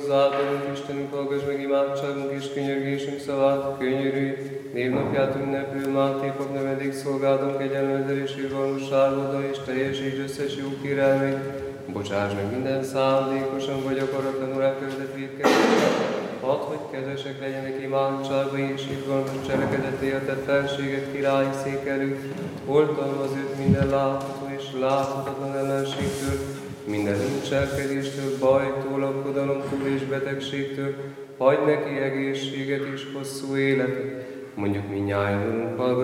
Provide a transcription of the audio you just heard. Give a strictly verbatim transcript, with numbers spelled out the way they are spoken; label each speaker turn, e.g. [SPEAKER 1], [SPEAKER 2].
[SPEAKER 1] általunk, Istenünk, hallgass meg imádságunk és könyörgésünk szavát, könyörülj, névnapját ünneplő Máté pap nevedik szolgálatunk kegyelmeddel és irgalmasságoddal, és teljesítsd összes jó kérelmét, bocsáss meg minden szándékosan vagy akaratlanul elkövetett vétkezéseket, hadd, hogy kezesek legyenek imádságai és irgalmas cselekedetéért tett felséget királyi szék előtt, oltalmaz őt minden látható és láthatatlan ellenségtől, minden bűncselkedéstől, bajtól, aggodalomtól és betegségtől, hagy neki egészséget és hosszú életet. Mondjuk mindnyájan, Urunk, hallgass